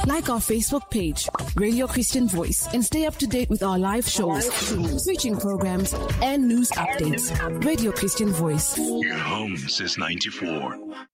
Like our Facebook page, Radio Christian Voice, and stay up to date with our live shows, preaching programs, and news updates. Radio Christian Voice. Your home since 94.